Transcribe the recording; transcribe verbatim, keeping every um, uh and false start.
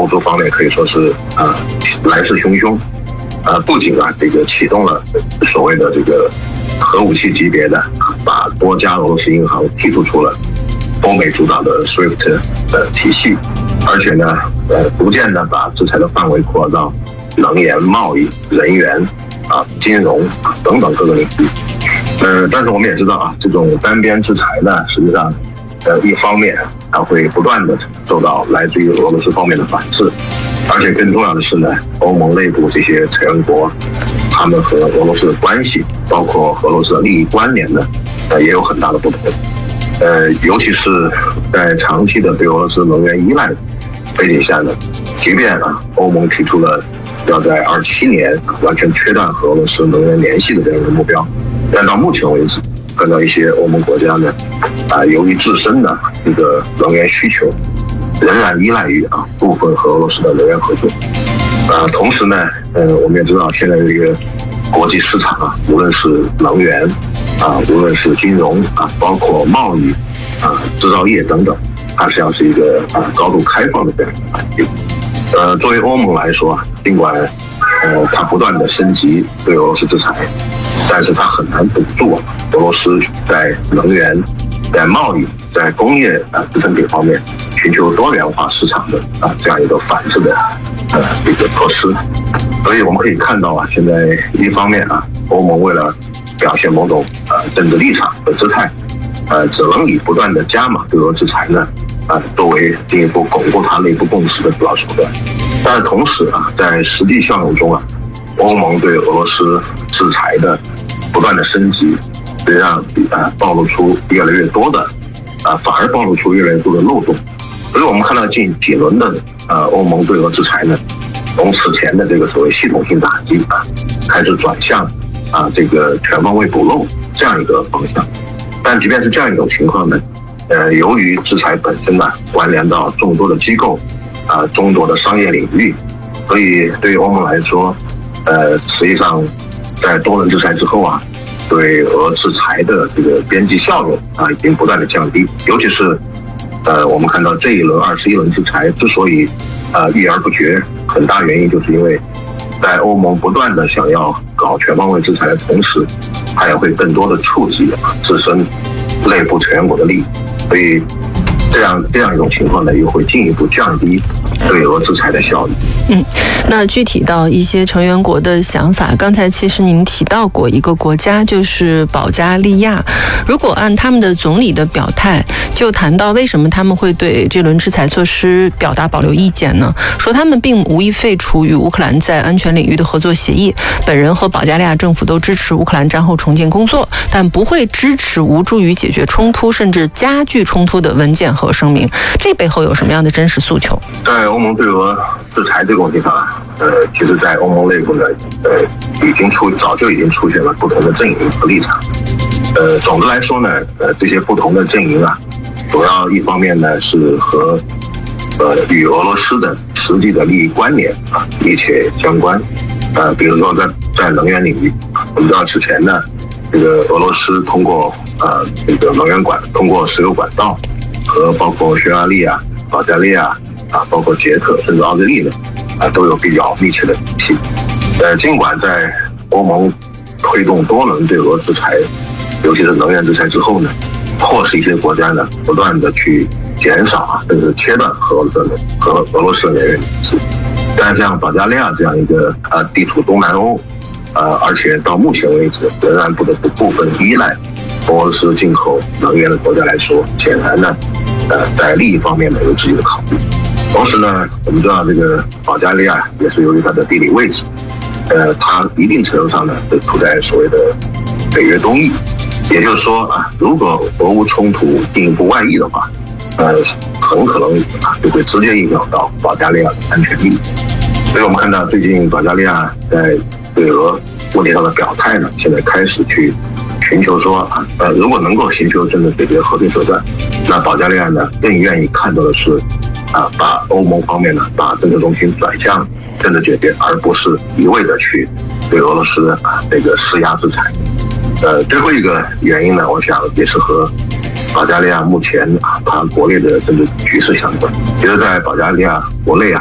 欧洲方面可以说是啊来势汹汹，呃，不仅啊这个启动了所谓的这个核武器级别的，把多家俄罗斯银行剔除出了欧美主导的 SWIFT 的体系，而且呢，呃，逐渐的把制裁的范围扩到能源、贸易、人员啊、金融啊等等各个领域。呃，但是我们也知道啊，这种单边制裁呢，实际上，呃，一方面它会不断的受到来自于俄罗斯方面的反制，而且更重要的是呢，欧盟内部这些成员国，他们和俄罗斯的关系，包括俄罗斯的利益关联呢，呃，也有很大的不同。呃，尤其是在长期的对俄罗斯能源依赖背景下呢，即便啊，欧盟提出了要在二七年完全切断和俄罗斯能源联系的这样一个目标，但到目前为止，看到一些欧盟国家呢，啊，由于自身的这个能源需求，仍然依赖于啊部分和俄罗斯的能源合作。啊，同时呢，呃，我们也知道现在这个国际市场啊，无论是能源啊，无论是金融啊，包括贸易啊、制造业等等，它实际上是一个啊高度开放的这样一个环境。呃，作为欧盟来说，尽管呃它不断的升级对俄罗斯制裁，但是它很难堵住俄罗斯在能源、在贸易、在工业啊制成品方面寻求多元化市场的啊这样一个反制的呃一个措施。所以我们可以看到啊，现在一方面啊，欧盟为了表现某种呃政治立场和姿态，呃，只能以不断的加码对俄制裁呢，啊、呃，作为进一步巩固它内部共识的主要手段。但是同时啊，在实际效用中啊，欧盟对俄罗斯制裁的不断的升级，实际上啊暴露出越来越多的啊，反而暴露出越来越多的漏洞。所以我们看到近几轮的呃欧盟对俄制裁呢，从此前的这个所谓系统性打击啊，开始转向啊这个全方位补漏这样一个方向。但即便是这样一种情况呢，呃，由于制裁本身呢关联到众多的机构啊、众多的商业领域，所以对于欧盟来说，呃，实际上在多轮制裁之后啊，对俄制裁的这个边际效用啊已经不断的降低，尤其是呃我们看到这一轮二十一轮制裁之所以呃郁而不决，很大原因就是因为在欧盟不断的想要搞全方位制裁的同时，它也会更多的触及自身内部成员国的利益，所以这样这样一种情况呢，又会进一步降低对俄制裁的效益。 嗯，那具体到一些成员国的想法，刚才其实您提到过一个国家，就是保加利亚。如果按他们的总理的表态，就谈到为什么他们会对这轮制裁措施表达保留意见呢？说他们并无意废除与乌克兰在安全领域的合作协议，本人和保加利亚政府都支持乌克兰战后重建工作，但不会支持无助于解决冲突甚至加剧冲突的文件和声明。这背后有什么样的真实诉求？ 在欧盟对俄制裁这个问题上，呃，其实，在欧盟内部呢，呃，已经出早就已经出现了不同的阵营和立场。呃，总的来说呢，呃，这些不同的阵营啊，主要一方面呢是和呃与俄罗斯的实际的利益关联啊密切相关。呃，比如说在在能源领域，我们知道此前呢，这个俄罗斯通过呃这个能源管通过石油管道和包括匈牙利啊、保加利亚啊，包括捷克甚至奥地利呢啊都有比较密切的联系。呃，尽管在欧盟推动多轮对俄制裁，尤其是能源制裁之后呢，迫使一些国家呢不断的去减少啊，甚至切断和俄罗斯的和俄罗斯的能源联系。但像保加利亚这样一个呃地处东南欧，呃而且到目前为止仍然不得不部分依赖俄罗斯进口能源的国家来说，显然呢，呃在利益方面呢有自己的考虑。同时呢，我们知道这个保加利亚也是由于它的地理位置，呃，它一定程度上呢是处在所谓的北约东翼，也就是说啊，如果俄乌冲突进一步外溢的话，呃，很可能啊就会直接影响到保加利亚的安全利益。所以我们看到最近保加利亚在对俄问题上的表态呢，现在开始去寻求说啊，呃，如果能够寻求真的解决和平手段，那保加利亚呢更愿意看到的是啊，把欧盟方面呢把政治中心转向政治解决，而不是一味的去对俄罗斯啊这个施压制裁。呃，最后一个原因呢，我想也是和保加利亚目前啊它国内的政治局势相关。其实，在保加利亚国内啊，